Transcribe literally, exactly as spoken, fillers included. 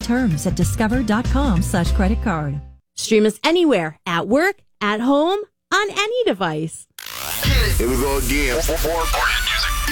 Terms at discover.com slash credit card. Stream us anywhere, at work, at home, on any device. Here we go again.